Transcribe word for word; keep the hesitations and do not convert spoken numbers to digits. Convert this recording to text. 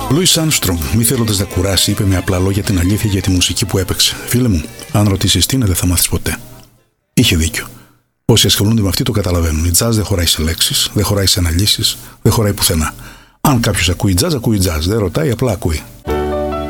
Λούις Άρμστρονγκ, μη θέλοντας να κουράσει, είπε με απλά λόγια την αλήθεια για τη μουσική που έπαιξε. Φίλε μου, αν ρωτήσεις τι είναι, δεν θα μάθεις ποτέ. Είχε δίκιο. Όσοι ασχολούνται με αυτή το καταλαβαίνουν. Η jazz δεν χωράει σε λέξεις, δεν χωράει σε αναλύσεις, δεν χωράει πουθενά. Αν κάποιος ακούει jazz, ακούει jazz. Δεν ρωτάει, απλά ακούει.